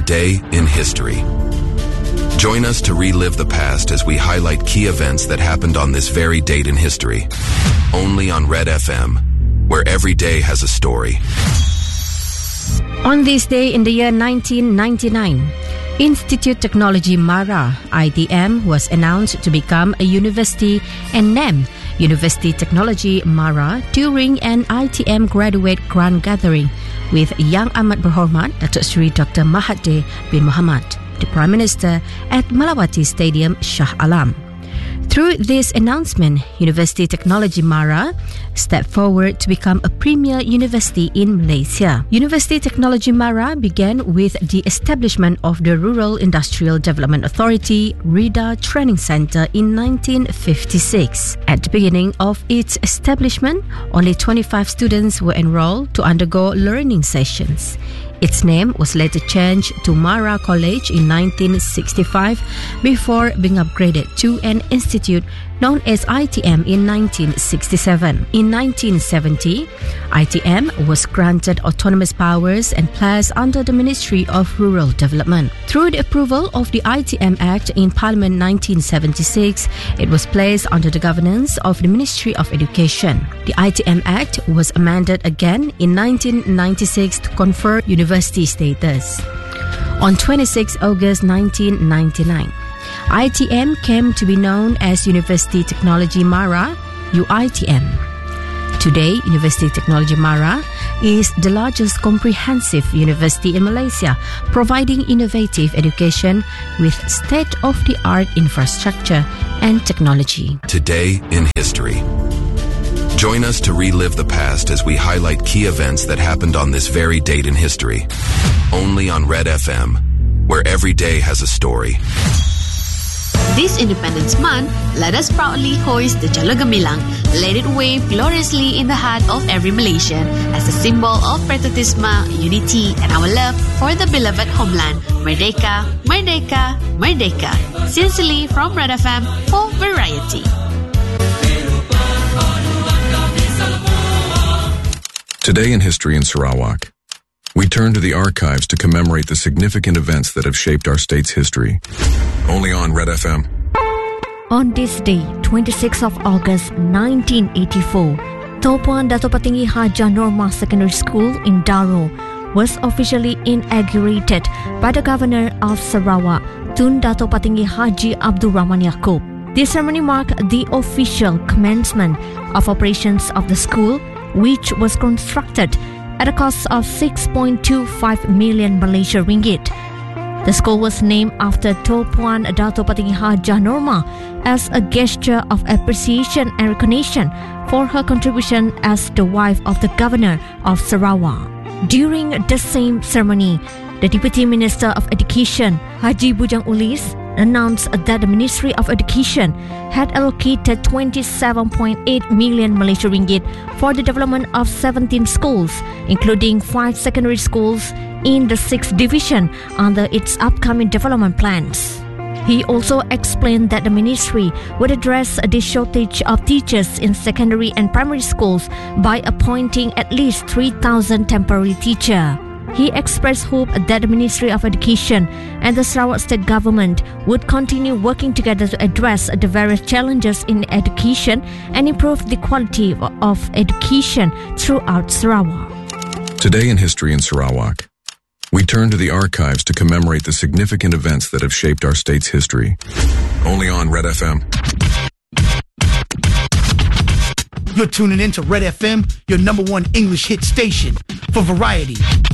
Today in History. Join us to relive the past as we highlight key events that happened on this very date in history. Only on Red FM, where every day has a story. On this day in the year 1999, Institute Technology Mara, ITM, was announced to become a university and named University Technology Mara during an ITM graduate grant gathering with Yang Amat Berhormat Datuk Seri Dr. Mahathir bin Mohamad, the Prime Minister, at Malawati Stadium, Shah Alam. Through this announcement, University Technology Mara stepped forward to become a premier university in Malaysia. University Technology Mara began with the establishment of the Rural Industrial Development Authority RIDA Training Centre in 1956. At the beginning of its establishment, only 25 students were enrolled to undergo learning sessions. Its name was later changed to Mara College in 1965 before being upgraded to an institute known as ITM in 1967. In 1970, ITM was granted autonomous powers and placed under the Ministry of Rural Development. Through the approval of the ITM Act in Parliament 1976, it was placed under the governance of the Ministry of Education. The ITM Act was amended again in 1996 to confer university status. On 26 August 1999, ITM came to be known as University Technology Mara, UITM. Today, University Technology Mara is the largest comprehensive university in Malaysia, providing innovative education with state-of-the-art infrastructure and technology. Today in History. Join us to relive the past as we highlight key events that happened on this very date in history. Only on Red FM, where every day has a story. This Independence Month, let us proudly hoist the Jalur Gemilang, let it wave gloriously in the heart of every Malaysian as a symbol of patriotism, unity, and our love for the beloved homeland. Merdeka, Merdeka, Merdeka. Sincerely from Red FM for Variety. Today in History in Sarawak, we turn to the archives to commemorate the significant events that have shaped our state's history. Only on Red FM. On this day, 26th of August 1984, Topuan Dato' Patinggi Haja Norma Secondary School in Daro was officially inaugurated by the Governor of Sarawak, Tun Dato' Patinggi Haji Abdul Rahman Yaakob. This ceremony marked the official commencement of operations of the school, which was constructed at a cost of 6.25 million Malaysia ringgit. The school was named after Topuan Dato' Patinggi Haja Norma as a gesture of appreciation and recognition for her contribution as the wife of the Governor of Sarawak. During the same ceremony, the Deputy Minister of Education, Haji Bujang Ulis, announced that the Ministry of Education had allocated 27.8 million Malaysia ringgit for the development of 17 schools, including 5 secondary schools in the 6th division under its upcoming development plans. He also explained that the ministry would address the shortage of teachers in secondary and primary schools by appointing at least 3,000 temporary teachers. He expressed hope that the Ministry of Education and the Sarawak State Government would continue working together to address the various challenges in education and improve the quality of education throughout Sarawak. Today in History in Sarawak, we turn to the archives to commemorate the significant events that have shaped our state's history. Only on Red FM. You're tuning in to Red FM, your number one English hit station for variety.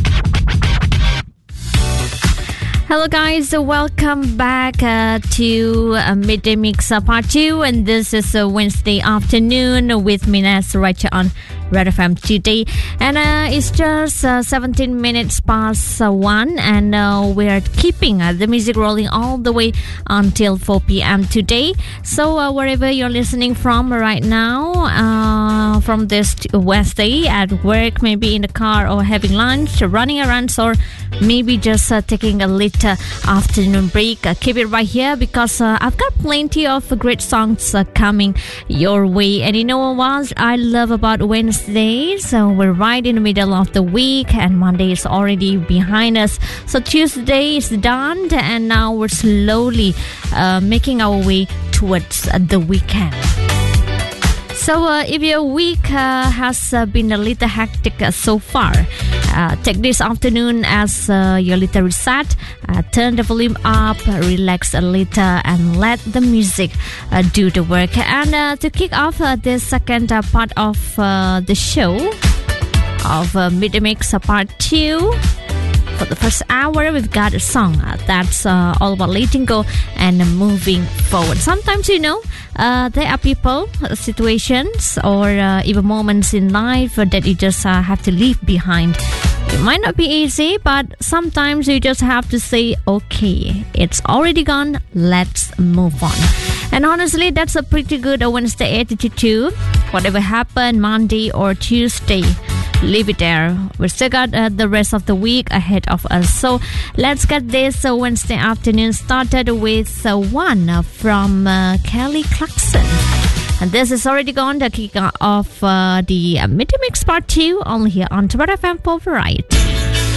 Hello guys, welcome back to Midday Mix Part 2, and this is a Wednesday afternoon with me, Nasracha, on Red FM today, and it's just 17 minutes past 1, and we're keeping the music rolling all the way until 4 p.m. today. So wherever you're listening from right now, from this Wednesday, at work, maybe in the car, or having lunch, or running errands, or maybe just taking a little afternoon break, keep it right here, because I've got plenty of great songs coming your way. And you know what I love about Wednesday Wednesday, so we're right in the middle of the week, and Monday is already behind us. So Tuesday is done, and now we're slowly making our way towards the weekend. So if your week has been a little hectic so far, take this afternoon as your little reset. Turn the volume up, relax a little, and let the music do the work. And to kick off the second part of the show of Midday Mix Part 2, for the first hour, we've got a song that's all about letting go and moving forward. Sometimes, there are people, situations, or even moments in life that you just have to leave behind. It might not be easy, but sometimes you just have to say, okay, it's already gone, let's move on. And honestly, that's a pretty good Wednesday attitude too. Whatever happened Monday or Tuesday, leave it there. We still got the rest of the week ahead of us. So let's get this Wednesday afternoon started with one from Kelly Clarkson. And this is already gone, the kick off the Midday Mix Part 2, only here on Red FM for Variety.